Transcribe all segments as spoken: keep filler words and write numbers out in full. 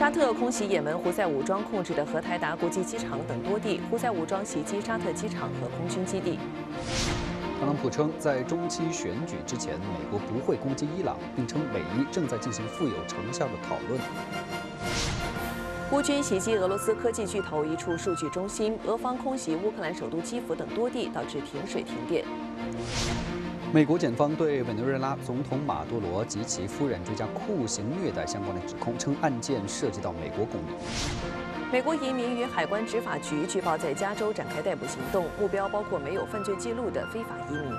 沙特空袭也门胡塞武装控制的荷台达国际机场等多地，胡塞武装袭击沙特机场和空军基地。 特朗普称，在中期选举之前，美国不会攻击伊朗，并称美伊正在进行富有成效的讨论。 乌军袭击俄罗斯科技巨头一处数据中心，俄方空袭乌克兰首都基辅等多地，导致停水停电。 美国检方对委内瑞拉总统马杜罗及其夫人追加酷刑虐待相关的指控，称案件涉及到美国公民。 美国移民与海关执法局据报在加州展开逮捕行动，目标包括没有犯罪记录的非法移民。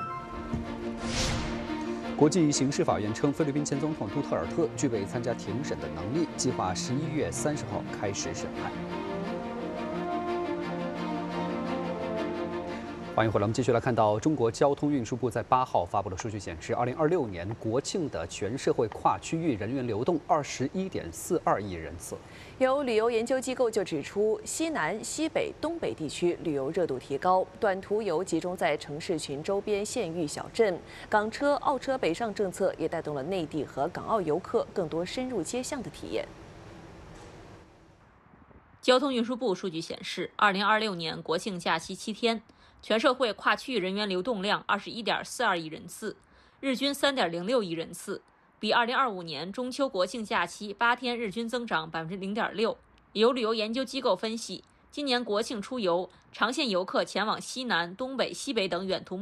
国际刑事法院称，菲律宾前总统杜特尔特具备参加庭审的能力，计划十一月三十号开始审判。欢迎回来，我们继续来看到中国交通运输部在八号发布的数据显示，二零二六年国庆的全社会跨区域人员流动二十一点四二亿人次。 有旅游研究机构就指出，西南、西北、东北地区旅游热度提高，短途游集中在城市群周边县域小镇，港车、澳车北上政策也带动了内地和港澳游客更多深入街巷的体验。 交通运输部数据显示，二零二六年国庆假期七天。全社会跨区域人员流动量二十一点四二亿人次，日均三点零六亿人次，比二零二五年中秋国庆假期八天日均增长百分之零点六。有旅游研究机构分析，今年国庆出游，长线游客前往西南、东北、西北等远途